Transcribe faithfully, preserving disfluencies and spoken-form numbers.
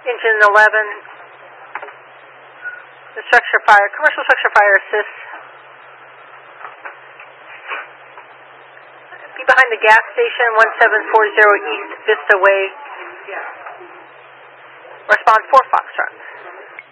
Engine eleven. The structure fire, commercial structure fire assist. Be behind the gas station, one seven four zero East Vista Way. Respond four Foxtrot.